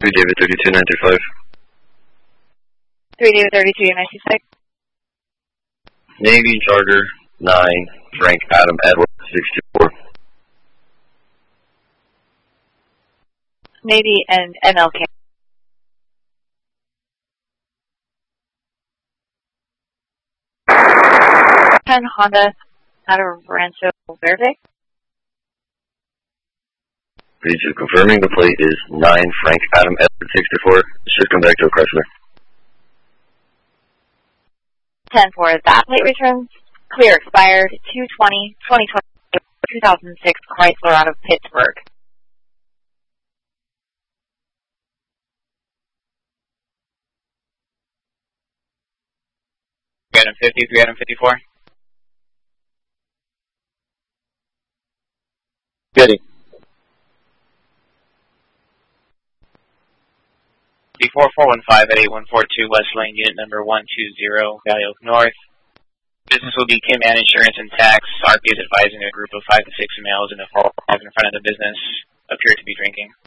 3 David 3295. 3 David 3296. Navy Charter 9 Frank Adam Edward 624. Navy and MLK. 10 Honda out of Rancho Verde. Reads confirming the plate is 9 Frank Adam Edward 624. Should come back to a Chrysler. 10 for that plate returns. Clear expired 2/20/2006 Chrysler out of Pittsburgh. $350, $354. Goody. Before 415 at 8142 West Lane, unit number 120, Valley Oak North. Business will be Kim Ann Insurance and Tax. RP is advising a group of 5 to 6 males in the 405 in front of the business appear to be drinking.